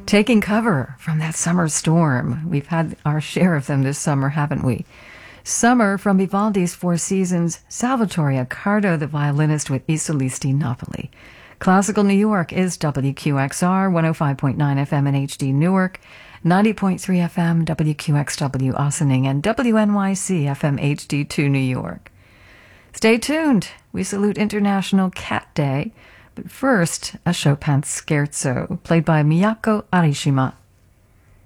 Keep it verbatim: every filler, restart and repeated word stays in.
Taking cover from that summer storm. We've had our share of them this summer, haven't we? Summer from Vivaldi's Four Seasons, Salvatore Accardo, the violinist with I Solisti Napoli. Classical New York is W Q X R, one oh five point nine F M in H D Newark, ninety point three F M W Q X W Ossining, and W N Y C F M H D two New York. Stay tuned. We salute International Cat Day. But first, a Chopin scherzo played by Miyako Arishima.